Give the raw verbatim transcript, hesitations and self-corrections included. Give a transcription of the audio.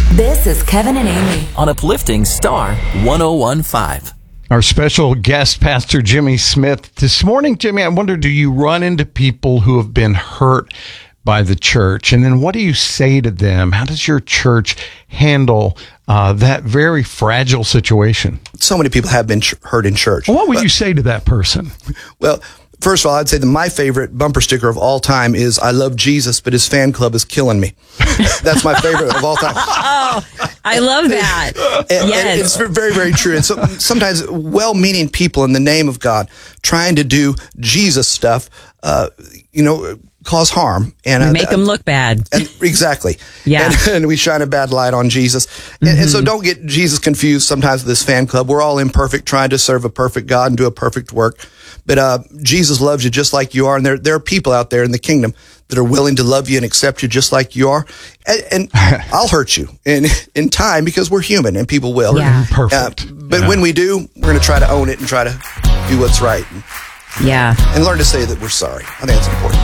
This is Kevin and Amy on Uplifting Star one oh one point five. Our special guest, Pastor Jimmy Smith. This morning, Jimmy, I wonder, do you run into people who have been hurt by the church? And then what do you say to them? How does your church handle uh, that very fragile situation? So many people have been ch- hurt in church. Well, what would but, you say to that person? Well, first of all, I'd say that my favorite bumper sticker of all time is "I love Jesus, but his fan club is killing me." That's my favorite of all time. Oh, I love that. And, yes. and it's very, very true. And so, sometimes well-meaning people in the name of God trying to do Jesus stuff, uh, you know, cause harm and uh, make them look bad. And, exactly. Yeah. And, and we shine a bad light on Jesus. And, mm-hmm. and so don't get Jesus confused sometimes with this fan club. We're all imperfect, trying to serve a perfect God and do a perfect work. But uh, Jesus loves you just like you are. And there, there are people out there in the kingdom that are willing to love you and accept you just like you are. And, and I'll hurt you in, in time because we're human and people will. Yeah. Perfect. Uh, but yeah. when we do, we're going to try to own it and try to do what's right. And, yeah. and learn to say that we're sorry. I think that's important.